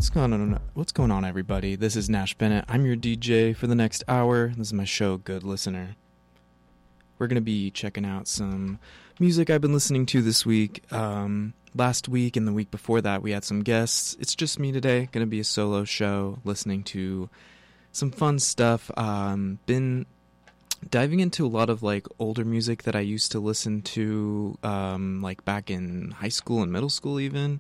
What's going on, everybody? This is Nash Bennett. I'm your DJ for the next hour. This is my show, Good Listener. We're going to be checking out some music I've been listening to this week. Last week and the week before that, we had some guests. It's just me today. Going to be a solo show, listening to some fun stuff. Been diving into a lot of like older music that I used to listen to, like back in high school and middle school even.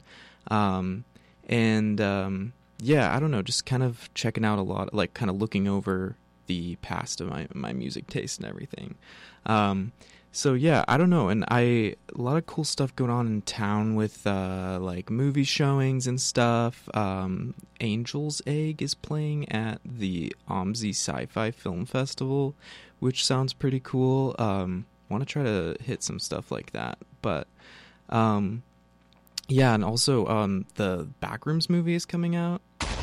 Yeah, I don't know, just kind of checking out a lot, like kind of looking over the past of my music taste and everything. So yeah, I don't know, and a lot of cool stuff going on in town with like movie showings and stuff. Angel's Egg is playing at the OMSI Sci-Fi Film Festival, which sounds pretty cool. Want to try to hit some stuff like that, but yeah, and also the Backrooms movie is coming out.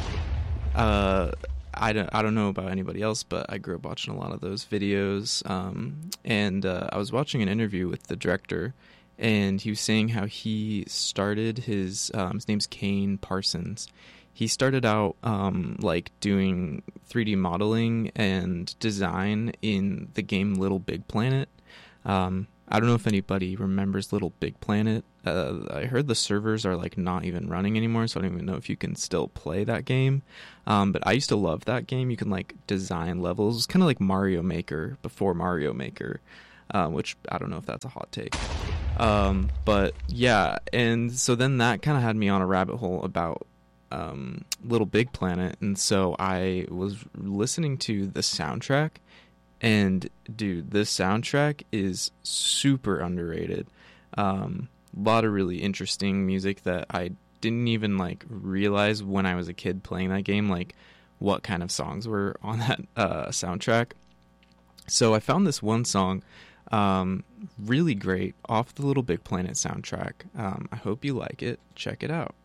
I don't know about anybody else, but I grew up watching a lot of those videos. And I was watching an interview with the director, and he was saying how he started his name's Kane Parsons. He started out like doing 3D modeling and design in the game Little Big Planet. I don't know if anybody remembers Little Big Planet. I heard the servers are like not even running anymore, so I don't even know if you can still play that game. But I used to love that game. You can like design levels. It's kind of like Mario Maker before Mario Maker, which I don't know if that's a hot take. But yeah, and so then that kind of had me on a rabbit hole about Little Big Planet, and so I was listening to the soundtrack. And dude, this soundtrack is super underrated. A lot of really interesting music that I didn't even like realize when I was a kid playing that game, like what kind of songs were on that soundtrack. So I found this one song really great off the Little Big Planet soundtrack. I hope you like it. Check it out.